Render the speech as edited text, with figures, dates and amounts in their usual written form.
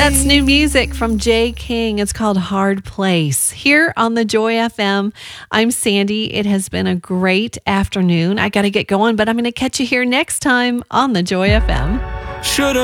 That's new music from Jay King. It's called Hard Place. Here on the Joy FM, I'm Sandy. It has been a great afternoon. I got to get going, but I'm going to catch you here next time on the Joy FM. Shoulda